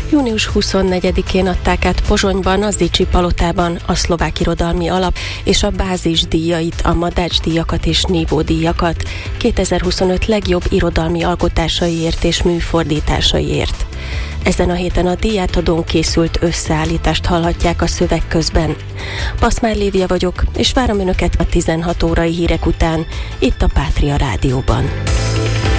Június 24-én adták át Pozsonyban, a Zichy palotában a Szlovák Irodalmi Alap és a Bázis díjait, a Madács díjakat és Nívó díjakat 2025 legjobb irodalmi alkotásaiért és műfordításaiért. Ezen a héten a díjátadón készült összeállítást hallhatják a szöveg közben. Paszmár Lívia vagyok, és várom Önöket a 16 órai hírek után, itt a Pátria Rádióban.